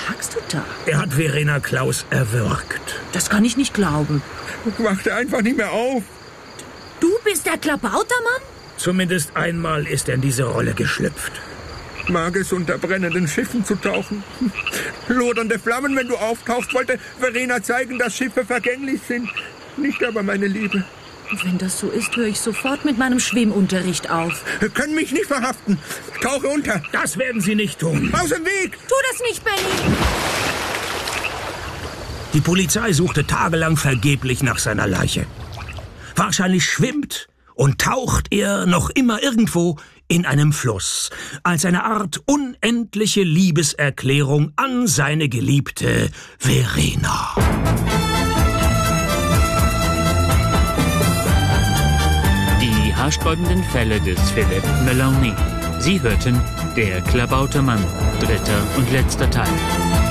sagst du da? Er hat Verena Klaus erwürgt. Das kann ich nicht glauben. Ich wachte einfach nicht mehr auf. Du bist der Klabautermann? Zumindest einmal ist er in diese Rolle geschlüpft. Mag es, unter brennenden Schiffen zu tauchen. Lodernde Flammen, wenn du auftauchst, wollte Verena zeigen, dass Schiffe vergänglich sind. Nicht aber meine Liebe. Wenn das so ist, höre ich sofort mit meinem Schwimmunterricht auf. Können mich nicht verhaften. Tauche unter. Das werden Sie nicht tun. Aus dem Weg! Tu das nicht, Benny! Die Polizei suchte tagelang vergeblich nach seiner Leiche. Wahrscheinlich schwimmt und taucht er noch immer irgendwo in einem Fluss, als eine Art unendliche Liebeserklärung an seine geliebte Verena. Die haarsträubenden Fälle des Philippe Melaunay. Sie hörten Der Klabautermann, 3. und letzter Teil.